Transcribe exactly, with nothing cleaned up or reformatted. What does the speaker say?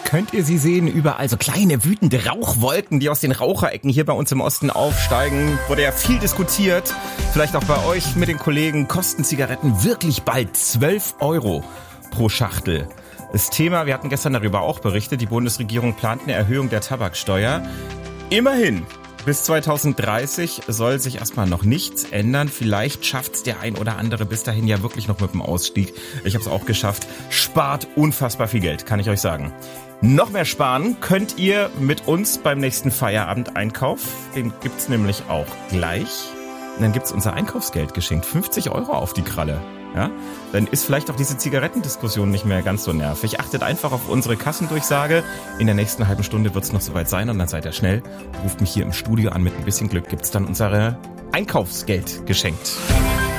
könnt ihr sie sehen. Überall so kleine wütende Rauchwolken, die aus den Raucherecken hier bei uns im Osten aufsteigen. Wurde ja viel diskutiert. Vielleicht auch bei euch mit den Kollegen. Kosten Zigaretten wirklich bald zwölf Euro pro Schachtel. Das Thema, wir hatten gestern darüber auch berichtet, die Bundesregierung plant eine Erhöhung der Tabaksteuer. Immerhin, bis zweitausenddreißig soll sich erstmal noch nichts ändern. Vielleicht schafft's der ein oder andere bis dahin ja wirklich noch mit dem Ausstieg. Ich habe es auch geschafft. Spart unfassbar viel Geld, kann ich euch sagen. Noch mehr sparen könnt ihr mit uns beim nächsten Feierabend-Einkauf. Den gibt's nämlich auch gleich. Und dann gibt's unser Einkaufsgeld geschenkt. fünfzig Euro auf die Kralle. Ja, dann ist vielleicht auch diese Zigarettendiskussion nicht mehr ganz so nervig. Achtet einfach auf unsere Kassendurchsage. In der nächsten halben Stunde wird es noch soweit sein und dann seid ihr schnell. Ruft mich hier im Studio an. Mit ein bisschen Glück gibt's dann unser Einkaufsgeld geschenkt.